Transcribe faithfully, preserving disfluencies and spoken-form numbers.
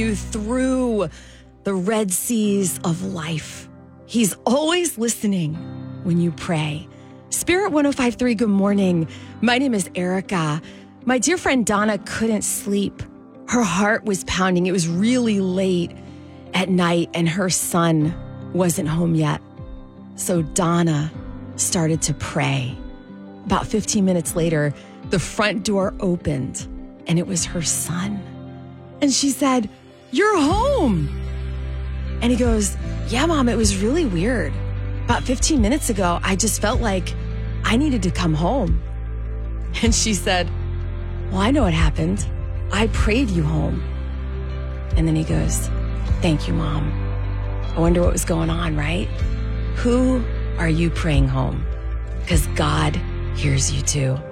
you through the Red Seas of life. He's always listening when you pray. Spirit one oh five point three, good morning. My name is Erica. My dear friend Donna couldn't sleep. Her heart was pounding. It was really late at night and her son wasn't home yet. So Donna started to pray. About fifteen minutes later, the front door opened and it was her son. And she said, "You're home." And he goes, "Yeah, Mom, it was really weird. About fifteen minutes ago, I just felt like I needed to come home." And she said, "Well, I know what happened. I prayed you home." And then he goes, "Thank you, Mom. I wonder what was going on, right? Who are you praying home? Because God hears you too."